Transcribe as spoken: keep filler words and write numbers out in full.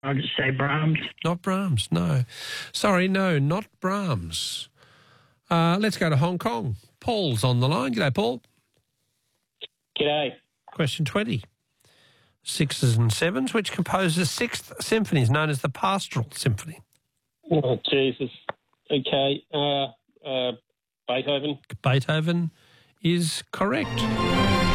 I'll just say Brahms. Not Brahms, no. Sorry, no, not Brahms. Uh, let's go to Hong Kong. Paul's on the line. G'day, Paul. G'day. Question twenty. Sixes and sevens. Which composes sixth symphony is known as the Pastoral Symphony? Oh, Jesus. Okay. Uh, uh, Beethoven. Beethoven is correct.